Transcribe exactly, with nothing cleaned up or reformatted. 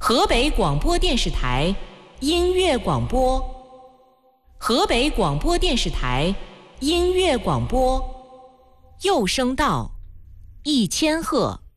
河北广播电视台音乐广播，河北广播电视台音乐广播，幼声道，一千赫。